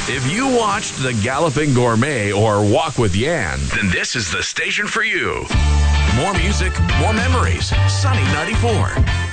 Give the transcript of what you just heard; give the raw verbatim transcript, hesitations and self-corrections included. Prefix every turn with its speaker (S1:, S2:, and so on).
S1: If you watched The Galloping Gourmet or Walk with Yan, then this is the station for you. More music, more memories. Sunny ninety-four.